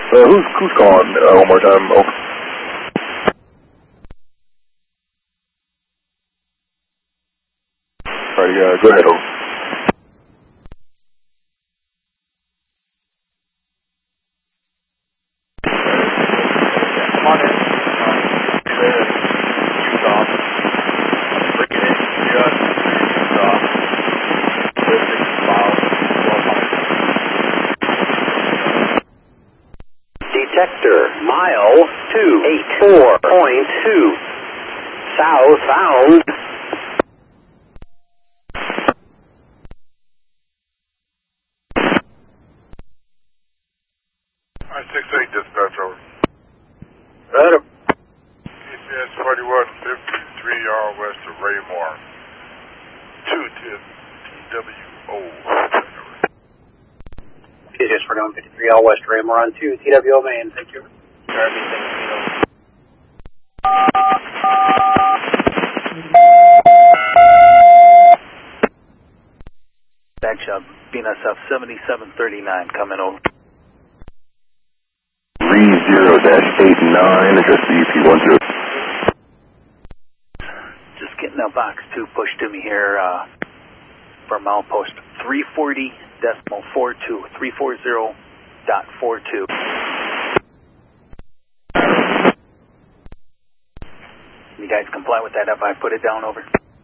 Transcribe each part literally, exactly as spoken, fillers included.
Uh, who's, who's calling uh, one more time? Over. Alright, uh, go ahead, over. Come on in. Utah. Looking at just Utah. Detector, mile two eight four point two. Southbound. I six eight dispatch over. Right. G P S forty-one fifty-three R west of Raymore. two T W O. G P S forty-one fifty-three all west Raymore on two T W O main. Thank you. Back shot, B N S F seventy-seven thirty-nine coming over. three zero dash eight nine, address the U P one zero. Just getting a box two pushed to me here uh, from outpost three forty decimal four two, three forty dot four two. You guys comply with that if I put it down over?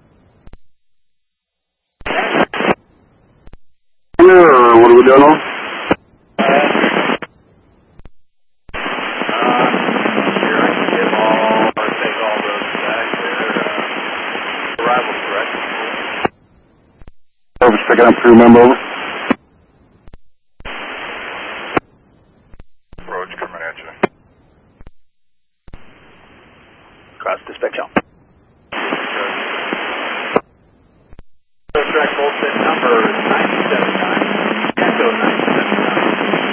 Or what are we doing on? Service picking up crew member over. Approach coming at you. Cross dispatch out. Track bullshit number nine seven nine. Echo nine seven nine.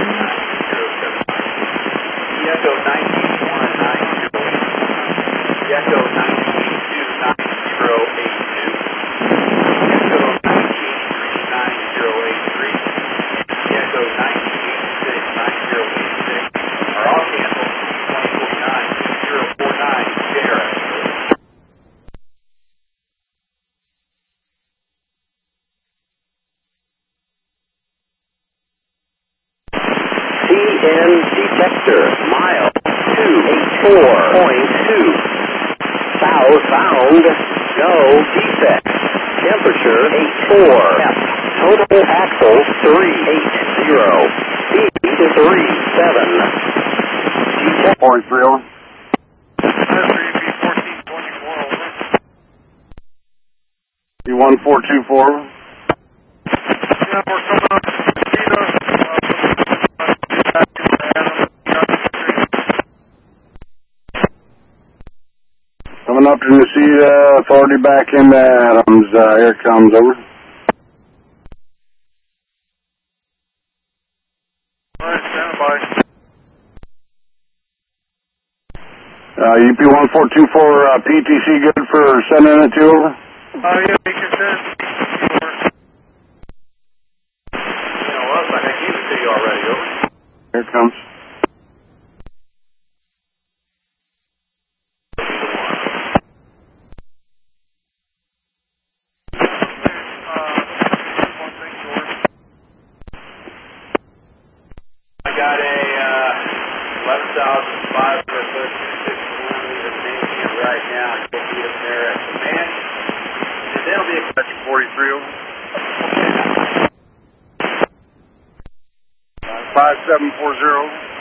Echo nine one nine zero eight. Echo nine two nine zero eight two. Echo nine three nine zero eight three. Echo nine eight six nine zero eight six. Are all canceled. twenty forty-nine zero four nine. Jarrett. C N detector, mile two eight four point two. Southbound, no defect. Temperature eight four. F. Total axle three eight zero. Speed three seven. Detect. Point three over. fourteen twenty-four over. B one four two four over. Yeah, we're coming up to Coming up to Necedah, authority back into Adams. Uh, here it comes, over. Alright, stand by. Uh, U P one four two four uh, P T C good for sending it to, over? Oh, yeah, you can send over. You know what? I gave it to you already, over. Here it comes. I got a uh, eleven thousand five hundred thirty-six kilometers Navy right now. You'll be up there at command. And they'll be expecting forty-three over. five seven four zero.